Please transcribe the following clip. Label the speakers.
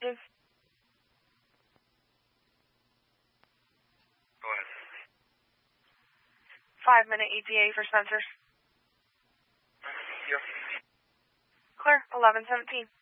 Speaker 1: Is
Speaker 2: Go ahead.
Speaker 1: 5-minute ETA for Spencer's.
Speaker 2: Yep.
Speaker 1: Clear, 11:17.